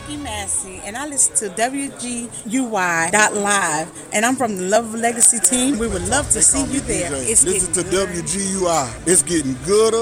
Nikki Massey, and I listen to WGUY.live, and I'm from the Love Legacy team. We would love to see you there. It's Listen to getting good. WGUI. It's getting gooder